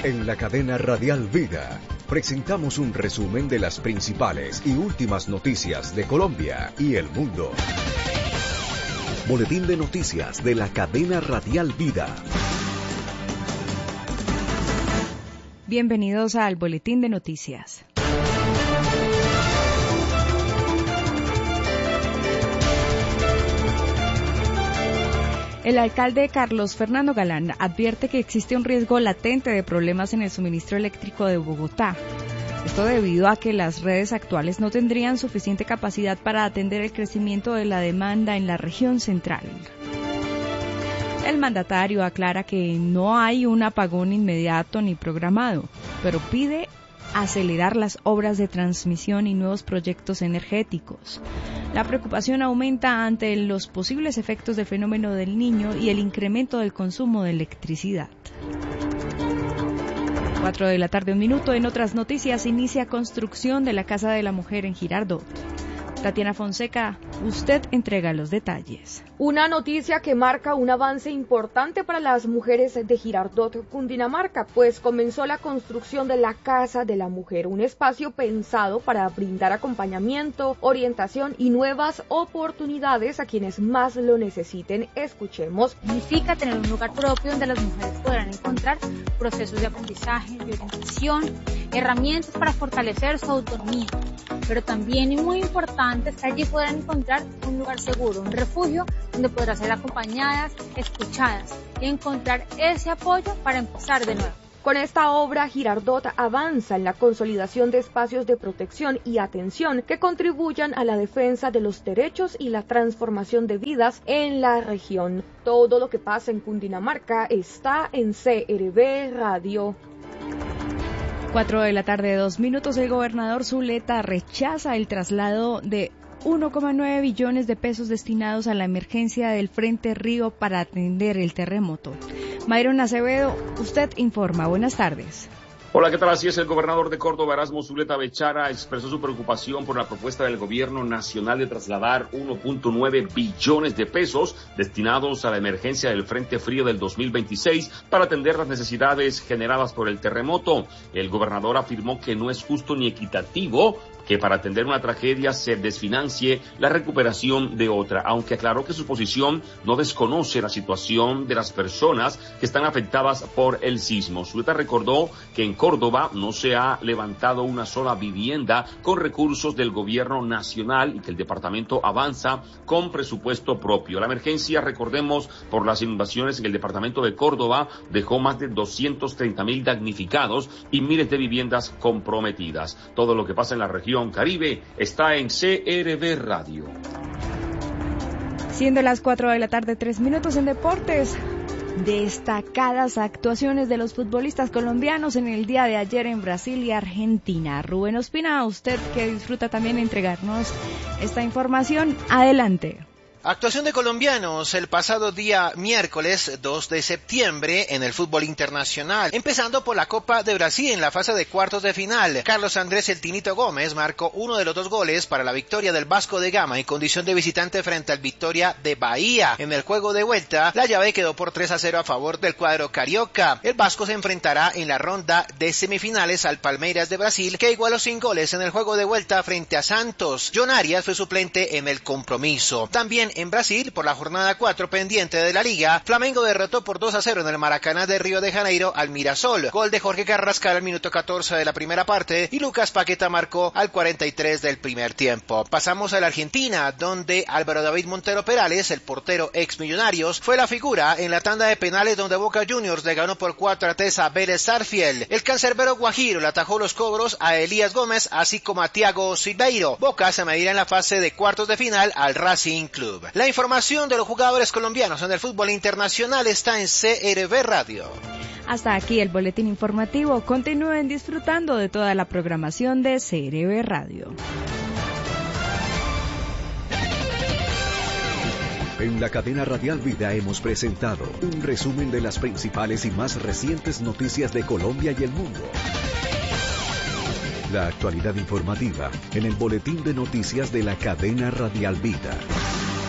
En la cadena Radial Vida presentamos un resumen de las principales y últimas noticias de Colombia y el mundo. Boletín de noticias de la cadena Radial Vida. Bienvenidos al Boletín de Noticias. El alcalde Carlos Fernando Galán advierte que existe un riesgo latente de problemas en el suministro eléctrico de Bogotá. Esto debido a que las redes actuales no tendrían suficiente capacidad para atender el crecimiento de la demanda en la región central. El mandatario aclara que no hay un apagón inmediato ni programado, pero pide acelerar las obras de transmisión y nuevos proyectos energéticos. La preocupación aumenta ante los posibles efectos del fenómeno del Niño y el incremento del consumo de electricidad. 4:01 p.m. En otras noticias, inicia construcción de la Casa de la Mujer en Girardot. Tatiana Fonseca, usted entrega los detalles. Una noticia que marca un avance importante para las mujeres de Girardot, Cundinamarca, pues comenzó la construcción de la Casa de la Mujer, un espacio pensado para brindar acompañamiento, orientación y nuevas oportunidades a quienes más lo necesiten. Escuchemos. Significa tener un lugar propio donde las mujeres podrán encontrar procesos de aprendizaje, de orientación, herramientas para fortalecer su autonomía, pero también, y muy importante, es que allí podrán encontrar un lugar seguro, un refugio donde podrán ser acompañadas, escuchadas y encontrar ese apoyo para empezar de nuevo. Con esta obra, Girardot avanza en la consolidación de espacios de protección y atención que contribuyan a la defensa de los derechos y la transformación de vidas en la región. Todo lo que pasa en Cundinamarca está en CRB Radio. 4:02 p.m. El gobernador Zuleta rechaza el traslado de 1,9 billones de pesos destinados a la emergencia del Frente Río para atender el terremoto. Mayron Acevedo, usted informa. Buenas tardes. Hola, ¿qué tal? Así es, el gobernador de Córdoba, Erasmo Zuleta Bechara, expresó su preocupación por la propuesta del gobierno nacional de trasladar 1.9 billones de pesos destinados a la emergencia del Frente Frío del 2026 para atender las necesidades generadas por el terremoto. El gobernador afirmó que no es justo ni equitativo que para atender una tragedia se desfinancie la recuperación de otra, aunque aclaró que su posición no desconoce la situación de las personas que están afectadas por el sismo. Zuleta recordó que en Córdoba no se ha levantado una sola vivienda con recursos del gobierno nacional y que el departamento avanza con presupuesto propio. La emergencia, recordemos, por las inundaciones en el departamento de Córdoba dejó más de 230.000 damnificados y miles de viviendas comprometidas. Todo lo que pasa en la región Caribe está en CRB Radio. Siendo las 4:03 p.m. en deportes, destacadas actuaciones de los futbolistas colombianos en el día de ayer en Brasil y Argentina. Rubén Ospina, usted que disfruta también entregarnos esta información, adelante. Actuación de colombianos el pasado día miércoles 2 de septiembre en el fútbol internacional, empezando por la Copa de Brasil en la fase de cuartos de final. Carlos Andrés El Tinito Gómez marcó uno de los 2 goles para la victoria del Vasco de Gama en condición de visitante frente al Vitória de Bahía. En el juego de vuelta, la llave quedó por 3-0 a favor del cuadro carioca. El Vasco se enfrentará en la ronda de semifinales al Palmeiras de Brasil, que igualó sin goles en el juego de vuelta frente a Santos. John Arias fue suplente en el compromiso. También en Brasil, por la jornada 4 pendiente de la Liga, Flamengo derrotó por 2-0 en el Maracaná de Río de Janeiro al Mirasol. Gol de Jorge Carrascal al minuto 14 de la primera parte y Lucas Paqueta marcó al 43 del primer tiempo. Pasamos a la Argentina, donde Álvaro David Montero Perales, el portero ex Millonarios, fue la figura en la tanda de penales donde Boca Juniors le ganó por 4-3 a Vélez Sarsfield. El cancerbero guajiro le atajó los cobros a Elías Gómez, así como a Thiago Silveiro. Boca se medirá en la fase de cuartos de final al Racing Club. La información de los jugadores colombianos en el fútbol internacional está en CRB Radio. Hasta aquí el boletín informativo. Continúen disfrutando de toda la programación de CRB Radio. En la cadena Radial Vida hemos presentado un resumen de las principales y más recientes noticias de Colombia y el mundo. La actualidad informativa en el boletín de noticias de la cadena Radial Vida.